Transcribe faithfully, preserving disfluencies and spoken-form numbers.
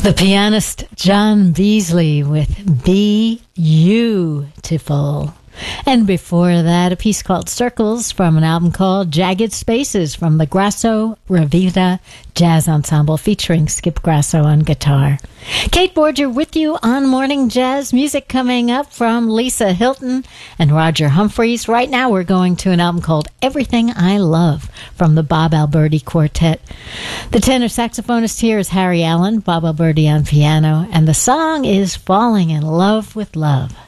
The pianist John Beasley with Beautiful. And before that, a piece called Circles from an album called Jagged Spaces from the Grasso Ravita Jazz Ensemble featuring Skip Grasso on guitar. Kate Borger with you on Morning Jazz. Music coming up from Lisa Hilton and Roger Humphreys. Right now we're going to an album called Everything I Love from the Bob Alberti Quartet. The tenor saxophonist here is Harry Allen, Bob Alberti on piano, and the song is Falling in Love with Love.